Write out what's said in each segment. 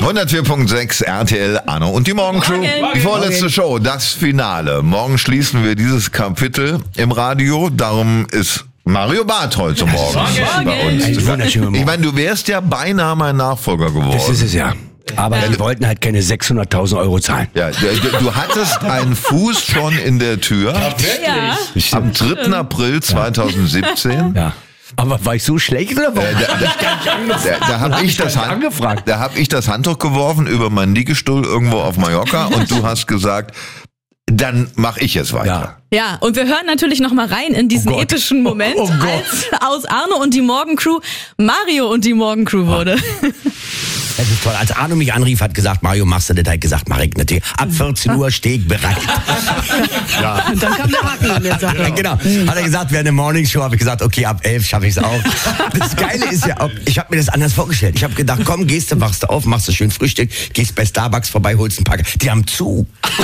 104.6 RTL, Arno und die Morgencrew. Die vorletzte Show, das Finale. Morgen schließen wir dieses Kapitel im Radio. Darum ist Mario Barth heute Morgen bei uns. Ich meine, du wärst ja beinahe mein Nachfolger geworden. Das ist es ja. Aber die wollten halt keine 600.000 Euro zahlen. Ja, du hattest einen Fuß schon in der Tür. Ja. Am 3. April 2017. Ja. Aber war ich so schlecht oder warum? Da habe ich das Handtuch geworfen über meinen Liegestuhl irgendwo auf Mallorca und du hast gesagt, dann mache ich es weiter. Ja, und wir hören natürlich noch mal rein in diesen epischen Moment, als aus Arno und die Morgencrew Mario und die Morgencrew wurde. Das ist toll. Als Arno mich anrief, hat gesagt, Mario, machst du das? Hat gesagt, mach ich natürlich. Ab 14 Uhr stehe ich bereit. Ja. Und dann kam der Haken an der Sache. Ja, genau. Hat er gesagt, wäre eine Morningshow, habe ich gesagt, okay, ab 11 schaffe ich es auch. Das Geile ist ja, ich habe mir das anders vorgestellt. Ich habe gedacht, komm, gehst du, wachst du auf, machst du schön Frühstück, gehst bei Starbucks vorbei, holst einen Packer. Die haben zu.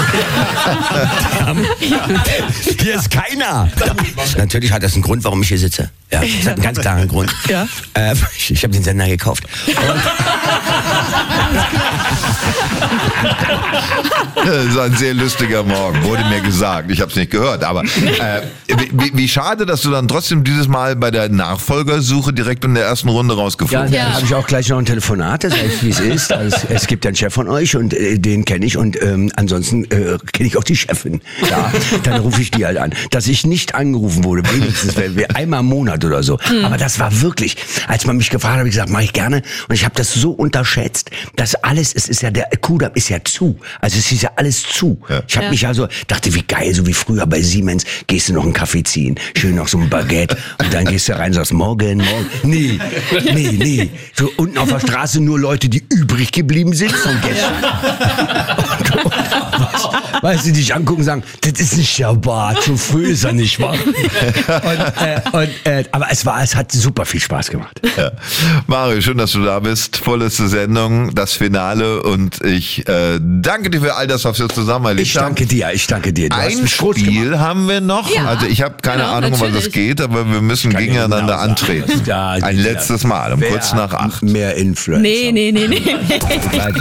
Hier ist keiner. Natürlich hat das einen Grund, warum ich hier sitze. Ja, das hat einen ganz klaren Grund. Ja. Ich habe den Sender gekauft. Das ist ein sehr lustiger Morgen, wurde mir gesagt. Ich habe es nicht gehört, aber wie schade, dass du dann trotzdem dieses Mal bei der Nachfolgersuche direkt in der ersten Runde rausgeflogen bist. Ja, da habe ich auch gleich noch ein Telefonat, das heißt, wie es ist. Also es gibt einen Chef von euch und den kenne ich und ansonsten kenne ich auch die Chefin. Ja, dann rufe ich die halt an. Dass ich nicht angerufen wurde, wenigstens einmal im Monat oder so. Aber das war wirklich, als man mich gefragt hat, habe ich gesagt, mache ich gerne. Und ich habe das so unterschätzt, dass alles, es ist ja, der Kudamm ist ja zu. Also es ist ja alles zu. Ja. Ich habe mich also, dachte, wie geil, so wie früher bei Siemens, gehst du noch einen Kaffee ziehen, schön noch so ein Baguette und dann gehst du rein und sagst, morgen. Nee. So unten auf der Straße nur Leute, die übrig geblieben sind von gestern. Weißt du, die dich angucken und sagen, das ist nicht der Bart, so früh ist er nicht, wahr? Aber es hat super viel Spaß gemacht. Ja. Mario, schön, dass du da bist. Vorletzte Sendung, das Finale und ich danke dir für all das, was wir zusammen erlebt haben. Ich danke dir. Du ein Spiel haben wir noch. Ja. Also ich habe keine Ahnung, um was das geht, aber wir müssen gegeneinander antreten. Ja, ein letztes Mal, um kurz nach 8. Mehr Influencer. Nee. Nein.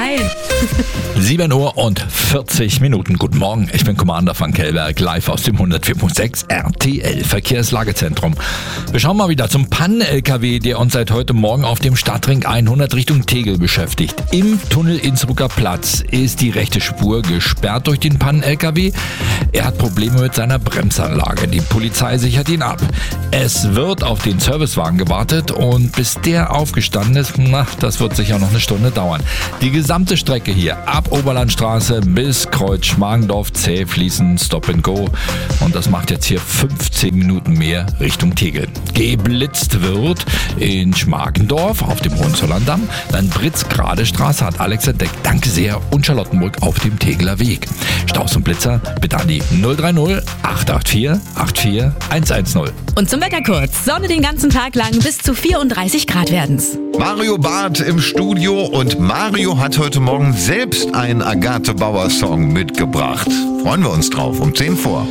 7:40 Uhr. Guten Morgen, ich bin Commander van Kellberg, live aus dem 104.6 RTL Verkehrslagezentrum. Wir schauen mal wieder zum Pannen-LKW, der uns seit heute Morgen auf dem Stadtring 100 Richtung Tegel beschäftigt. Im Tunnel Innsbrucker Platz ist die rechte Spur gesperrt durch den Pannen-LKW. Er hat Probleme mit seiner Bremsanlage. Die Polizei sichert ihn ab. Es wird auf den Servicewagen gewartet und bis der aufgestanden ist, das wird sicher noch eine Stunde dauern. Die gesamte Strecke hier ab Oberlandstraße bis Kreuz Schmargendorf, Zähfließen, Stop and Go. Und das macht jetzt hier 15 Minuten mehr Richtung Tegel. Geblitzt wird in Schmargendorf auf dem Hohenzollern-Damm, dann Britzgrade Straße hat Alex entdeckt. Danke sehr. Und Charlottenburg auf dem Tegeler Weg. Staus und Blitzer bitte an die 030 884 84 110. Und zum Wetter kurz. Sonne den ganzen Tag lang, bis zu 34 Grad werden's. Mario Barth im Studio und Mario hat heute Morgen selbst einen Agathe Bauer Song mitgebracht. Freuen wir uns drauf, um 10 vor.